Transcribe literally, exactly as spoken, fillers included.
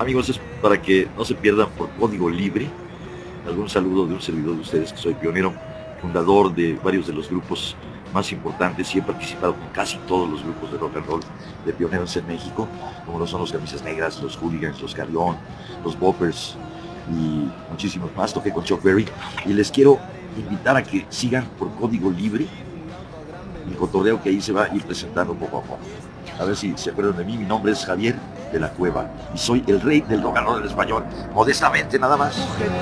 amigos, es para que no se pierdan por código libre. Algún saludo de un servidor de ustedes, que soy pionero, fundador de varios de los grupos más importantes y he participado con casi todos los grupos de rock and roll de pioneros en México, como lo son los Camisas Negras, los Hooligans, los Carrión, los Boppers y muchísimos más. Toqué con Chuck Berry y les quiero invitar a que sigan por código libre el cotorreo que ahí se va a ir presentando poco a poco. A ver si se acuerdan de mí. Mi nombre es Javier de la Cueva y soy el rey del rock and roll en español, modestamente nada más.